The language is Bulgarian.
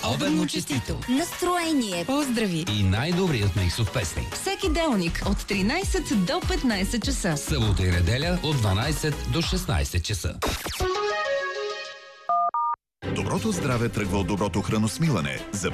Обедно честито! Настроение! Поздрави! И най-добрият миксов песни. Всеки делник от 13 до 15 часа. Събота и неделя от 12 до 16 часа. Доброто здраве тръгва от доброто храносмилане. За